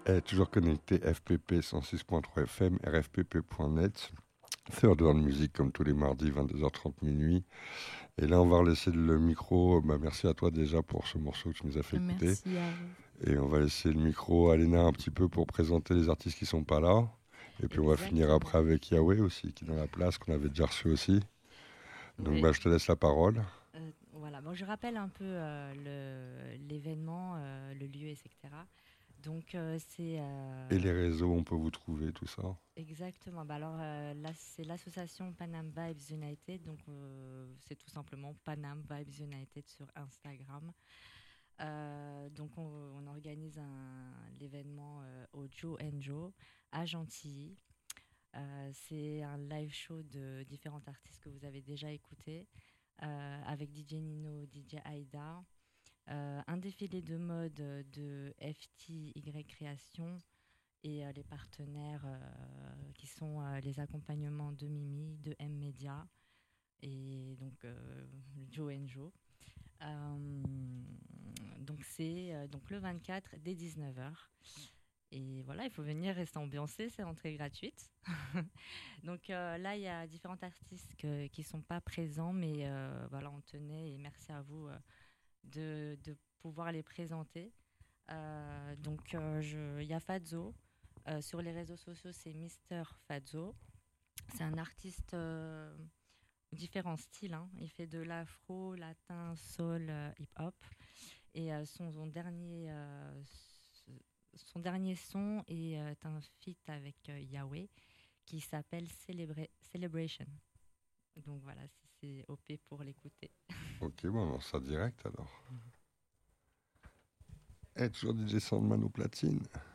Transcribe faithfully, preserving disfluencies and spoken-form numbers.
est toujours connecté F P P cent six point trois F M, R F P P point net. Third World Music comme tous les mardis, vingt-deux heures trente minuit. Et là, on va laisser le micro. Bah, merci à toi déjà pour ce morceau que tu nous as fait écouter. Merci à vous. Et on va laisser le micro à Léna un petit peu pour présenter les artistes qui sont pas là. Et puis on va finir Exactement. après avec Yahweh aussi, qui est dans la place, qu'on avait déjà reçu aussi. Donc Oui. bah, je te laisse la parole. Euh, voilà. Bon, je rappelle un peu euh, le- l'événement, euh, le lieu, et cetera. Donc, euh, c'est Et les euh, réseaux, on peut vous trouver, tout ça. exactement. Bah, alors, euh, là, c'est l'association Panam Vibes United. Donc, euh, c'est tout simplement Panam Vibes United sur Instagram. Euh, donc, on, on organise un, l'événement euh, au Joe and Joe à Gentilly. Euh, c'est un live show de différents artistes que vous avez déjà écoutés, euh, avec D J Nino, D J Aida, euh, un défilé de mode de F T Y Création et euh, les partenaires euh, qui sont euh, les accompagnements de Mimi, de M Media et donc euh, Joe and Joe. Euh, donc c'est euh, donc le vingt-quatre dès dix-neuf heures. Et voilà, il faut venir rester ambiancé, c'est entrée gratuite. Donc euh, là, il y a différents artistes que- qui ne sont pas présents, mais euh, voilà, on tenait, et merci à vous euh, de, de pouvoir les présenter. Euh, donc euh, je- il y a Fazzo. Euh, sur les réseaux sociaux, c'est Mister Fazzo. C'est un artiste euh, différents styles, hein. Il fait de l'afro, latin, soul, euh, hip-hop. Et euh, son, son dernier, euh, son dernier son est euh, un feat avec euh, Yahweh qui s'appelle Celebra- Celebration. Donc voilà, si c'est O P pour l'écouter. Ok, bon, on lance ça direct alors. Eh, toujours D J Sandman au platine.